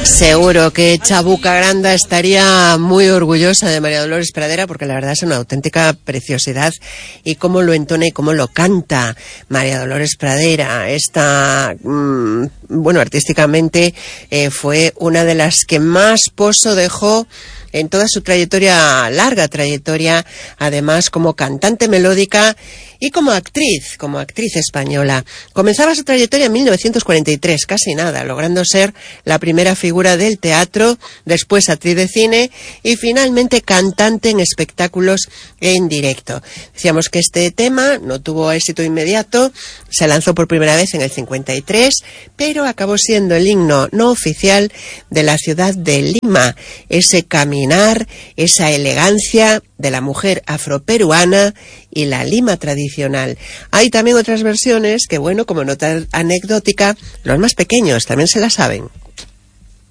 Seguro que Chabuca Granda estaría muy orgullosa de María Dolores Pradera, porque la verdad es una auténtica preciosidad, y cómo lo entona y cómo lo canta María Dolores Pradera. Esta, bueno, artísticamente fue una de las que más pozo dejó en toda su trayectoria, larga trayectoria, además como cantante melódica y como actriz española. Comenzaba su trayectoria en 1943, casi nada, logrando ser la primera figura del teatro, después actriz de cine y finalmente cantante en espectáculos en directo. Decíamos que este tema no tuvo éxito inmediato, se lanzó por primera vez en el 53, pero acabó siendo el himno no oficial de la ciudad de Lima, ese caminar, esa elegancia de la mujer afroperuana y la Lima tradicional. Hay también otras versiones que, bueno, como nota anecdótica, los más pequeños también se la saben.